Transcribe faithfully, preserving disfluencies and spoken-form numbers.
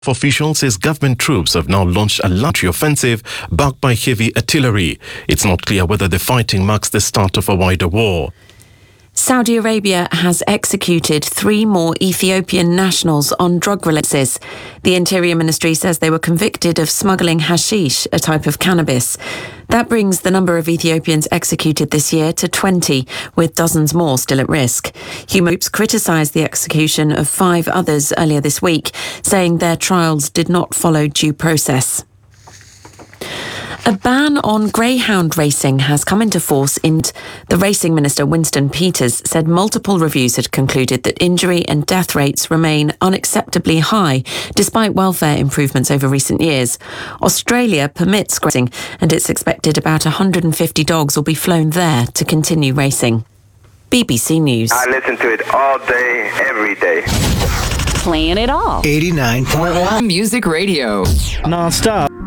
Officials says government troops have now launched a military offensive backed by heavy artillery. It's not clear whether the fighting marks the start of a wider war. Saudi Arabia has executed three more Ethiopian nationals on drug releases. The Interior Ministry says they were convicted of smuggling hashish, a type of cannabis. That brings the number of Ethiopians executed this year to twenty, with dozens more still at risk. Human groups criticised the execution of five others earlier this week, saying their trials did not follow due process. A ban on greyhound racing has come into force, and the racing minister Winston Peters said multiple reviews had concluded that injury and death rates remain unacceptably high despite welfare improvements over recent years. Australia permits racing, and it's expected about one hundred fifty dogs will be flown there to continue racing. B B C News. I listen to it all day, every day. Playing it all. eighty-nine point one Music Radio. Non-stop.